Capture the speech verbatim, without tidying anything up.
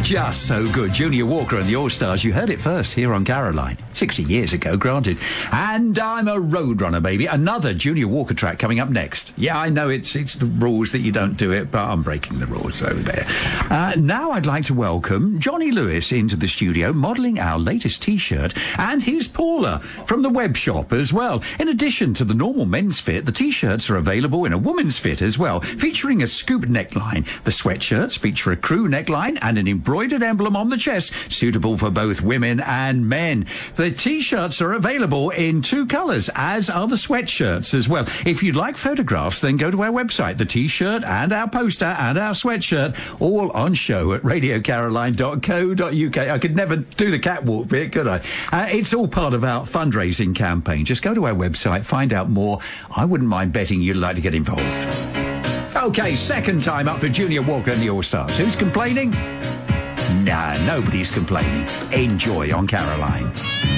Just so good. Junior Walker and the All-Stars. You heard it first here on Caroline. sixty years ago, granted. And I'm a Roadrunner, baby. Another Junior Walker track coming up next. Yeah, I know it's it's the rules that you don't do it, but I'm breaking the rules, so there. Uh, now I'd like to welcome Johnny Lewis into the studio, modelling our latest T-shirt, and here's Paula from the web shop as well. In addition to the normal men's fit, the T-shirts are available in a woman's fit as well, featuring a scoop neckline. The sweatshirts feature a crew neckline and an embroidered emblem on the chest, suitable for both women and men. The T-shirts are available in two colours, as are the sweatshirts as well. If you'd like photographs, then go to our website. The T-shirt and our poster and our sweatshirt, all on show at radio caroline dot co dot uk. I could never do the catwalk bit, could I? Uh, it's all part of our fundraising campaign. Just go to our website, find out more. I wouldn't mind betting you'd like to get involved. OK, second time up for Junior Walker and the All-Stars. Who's complaining? Nah, nobody's complaining. Enjoy on Caroline.